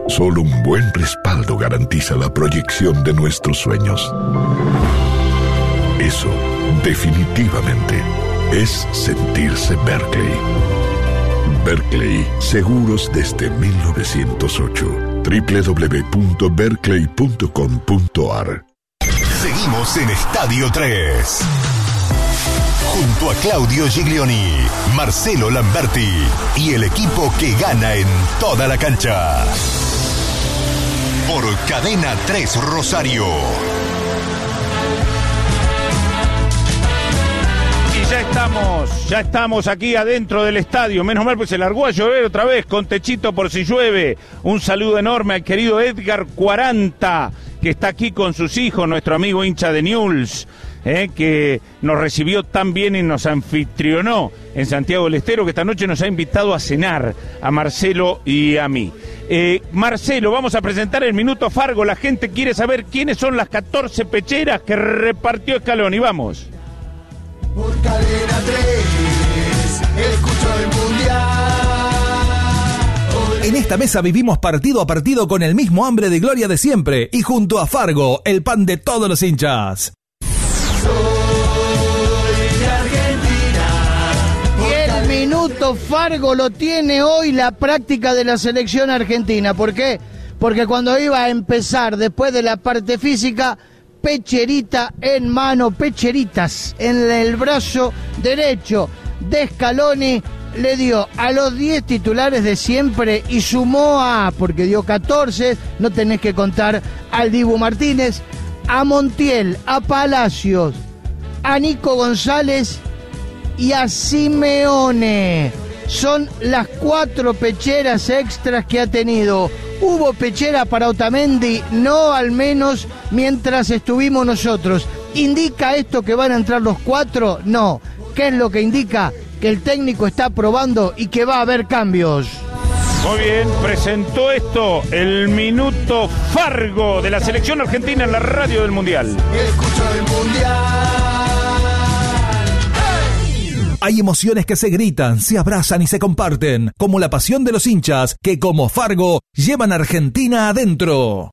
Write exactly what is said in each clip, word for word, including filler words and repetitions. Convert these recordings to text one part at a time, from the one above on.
Solo un buen respaldo garantiza la proyección de nuestros sueños. Eso, definitivamente, es sentirse Berkeley. Berkeley, seguros desde mil novecientos ocho. doble u doble u doble u punto berkeley punto com punto a r. Seguimos en Estadio tres. Junto a Claudio Giglioni, Marcelo Lamberti y el equipo que gana en toda la cancha. Por Cadena tres Rosario. Y ya estamos, ya estamos aquí adentro del estadio. Menos mal, pues se largó a llover otra vez, con techito por si llueve. Un saludo enorme al querido Edgar cuarenta, que está aquí con sus hijos, nuestro amigo hincha de Newell's. Eh, que nos recibió tan bien y nos anfitrionó en Santiago del Estero, que esta noche nos ha invitado a cenar a Marcelo y a mí. Eh, Marcelo, vamos a presentar el Minuto Fargo. La gente quiere saber quiénes son las catorce pecheras que repartió Scaloni. Vamos. Por Cadena tres, escucho el Mundial. En esta mesa vivimos partido a partido con el mismo hambre de gloria de siempre y junto a Fargo, el pan de todos los hinchas. Soy de Argentina. Y el Minuto Fargo lo tiene hoy la práctica de la selección argentina. ¿Por qué? Porque cuando iba a empezar después de la parte física, pecherita en mano, pecheritas en el brazo derecho de Scaloni, le dio a los diez titulares de siempre y sumó a, porque dio catorce, no tenés que contar al Dibu Martínez, a Montiel, a Palacios, a Nico González y a Simeone. Son las cuatro pecheras extras que ha tenido. ¿Hubo pechera para Otamendi? No, al menos mientras estuvimos nosotros. ¿Indica esto que van a entrar los cuatro? No. ¿Qué es lo que indica? Que el técnico está probando y que va a haber cambios. Muy bien, presentó esto el Minuto Fargo de la selección argentina en la radio del Mundial. Escucho el Mundial. Hay emociones que se gritan, se abrazan y se comparten, como la pasión de los hinchas que, como Fargo, llevan a Argentina adentro.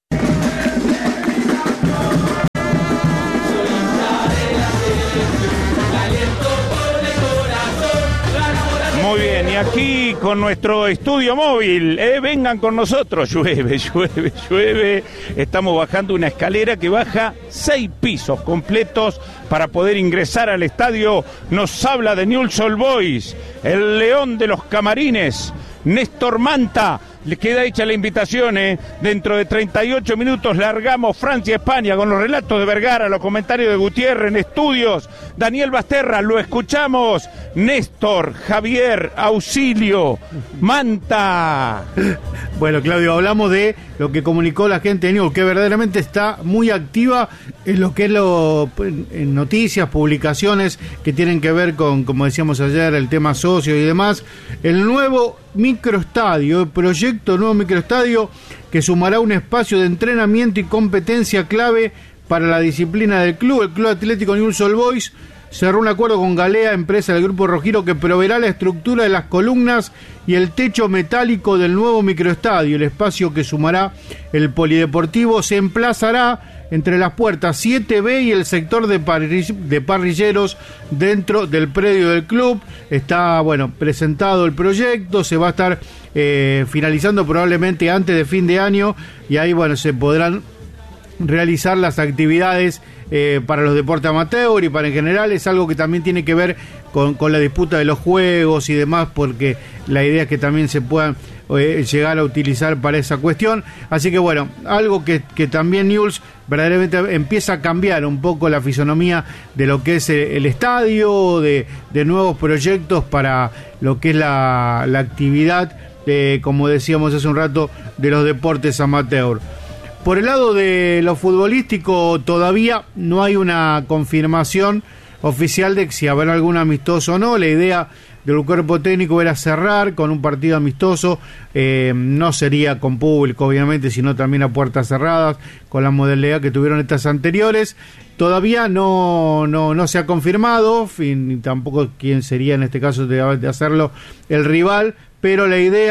Muy bien, y aquí con nuestro estudio móvil, eh, vengan con nosotros, llueve, llueve, llueve, estamos bajando una escalera que baja seis pisos completos para poder ingresar al estadio. Nos habla de Newell's Old Boys, el león de los camarines, Néstor Manta. Le queda hecha la invitación, ¿eh? Dentro de treinta y ocho minutos largamos Francia-España con los relatos de Vergara, los comentarios de Gutiérrez en estudios. Daniel Basterra, lo escuchamos. Néstor, Javier, Auxilio, Manta. Bueno, Claudio, hablamos de lo que comunicó la gente de Newell's, que verdaderamente está muy activa en lo que es lo, en noticias, publicaciones que tienen que ver con, como decíamos ayer, el tema socio y demás. El nuevo microestadio, el proyecto nuevo microestadio que sumará un espacio de entrenamiento y competencia clave para la disciplina del club. El Club Atlético Newell's Old Boys cerró un acuerdo con Galea, empresa del Grupo Rojiro, que proveerá la estructura de las columnas y el techo metálico del nuevo microestadio. El espacio que sumará el polideportivo se emplazará entre las puertas siete B y el sector de, parri- de parrilleros dentro del predio del club. Está, bueno, presentado el proyecto, se va a estar eh, finalizando probablemente antes de fin de año y ahí, bueno, se podrán realizar las actividades eh, para los deportes amateur y para en general. Es algo que también tiene que ver con, con la disputa de los juegos y demás, porque la idea es que también se puedan eh, llegar a utilizar para esa cuestión. Así que bueno, algo que, que también Newell's verdaderamente empieza a cambiar un poco la fisonomía de lo que es el, el estadio, de, de nuevos proyectos para lo que es la, la actividad, de, como decíamos hace un rato, de los deportes amateur. Por el lado de lo futbolístico, todavía no hay una confirmación oficial de si habrá algún amistoso o no. La idea del cuerpo técnico era cerrar con un partido amistoso, eh, no sería con público obviamente, sino también a puertas cerradas, con la modalidad que tuvieron estas anteriores. Todavía no, no, no se ha confirmado, fin, tampoco quién sería en este caso de, de hacerlo el rival, pero la idea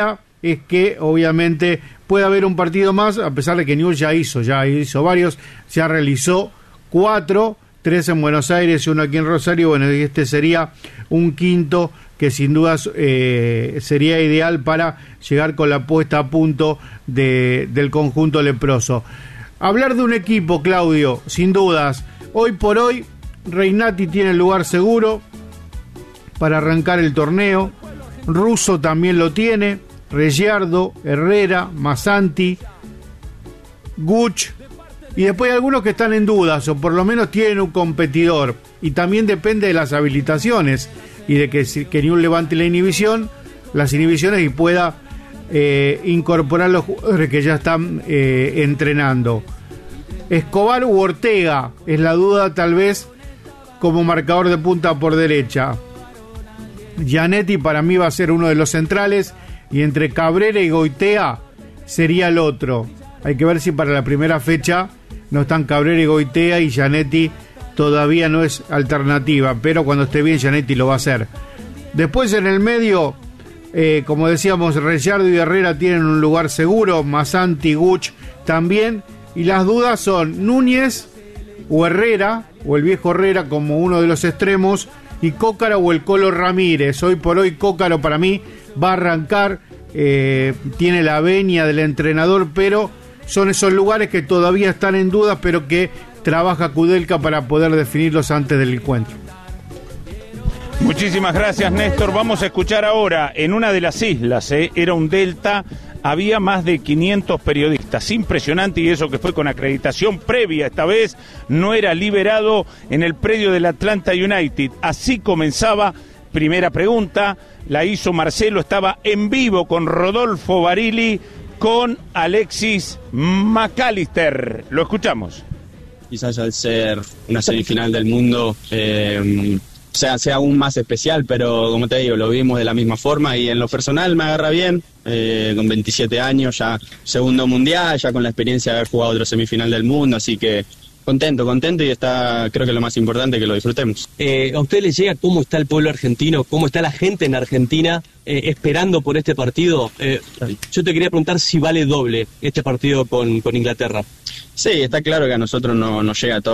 es que obviamente puede haber un partido más, a pesar de que Newell's ya hizo, ya hizo varios, ya realizó cuatro, tres en Buenos Aires y uno aquí en Rosario. Bueno, este sería un quinto que sin dudas eh, sería ideal para llegar con la puesta a punto de, del conjunto leproso. Hablar de un equipo, Claudio, sin dudas, hoy por hoy Reynati tiene el lugar seguro para arrancar el torneo, Russo también lo tiene, Reggiardo, Herrera, Massanti, Guch, y después hay algunos que están en dudas, o por lo menos tienen un competidor, y también depende de las habilitaciones, y de que, que Newell's levante la inhibición, las inhibiciones y pueda eh, incorporar los jugadores que ya están eh, entrenando. Escobar u Ortega es la duda tal vez como marcador de punta por derecha. Gianetti para mí va a ser uno de los centrales, y entre Cabrera y Goitea sería el otro. Hay que ver si para la primera fecha no están Cabrera y Goitea, y Gianetti todavía no es alternativa, pero cuando esté bien Gianetti lo va a hacer. Después en el medio, eh, como decíamos, Reggiardo y Herrera tienen un lugar seguro, Massanti, Guch también, y las dudas son Núñez o Herrera, o el viejo Herrera como uno de los extremos, y Cócaro o el Colo Ramírez. Hoy por hoy Cócaro para mí va a arrancar, eh, tiene la venia del entrenador, pero son esos lugares que todavía están en duda, pero que trabaja Kudelka para poder definirlos antes del encuentro. Muchísimas gracias, Néstor. Vamos a escuchar ahora, en una de las islas, eh, era un delta, había más de quinientos periodistas, impresionante, y eso que fue con acreditación previa, esta vez no era liberado en el predio del Atlanta United. Así comenzaba. Primera pregunta, la hizo Marcelo, estaba en vivo con Rodolfo Barili, con Alexis McAllister. Lo escuchamos. Quizás al ser una semifinal del mundo eh, sea, sea aún más especial, pero como te digo, lo vimos de la misma forma, y en lo personal me agarra bien, eh, con veintisiete años, ya segundo mundial, ya con la experiencia de haber jugado otro semifinal del mundo, así que contento, contento, y está, creo que lo más importante es que lo disfrutemos. Eh, ¿A usted le llega cómo está el pueblo argentino, cómo está la gente en Argentina eh, esperando por este partido? Eh, yo te quería preguntar si vale doble este partido con, con Inglaterra. Sí, está claro que a nosotros no nos llega todo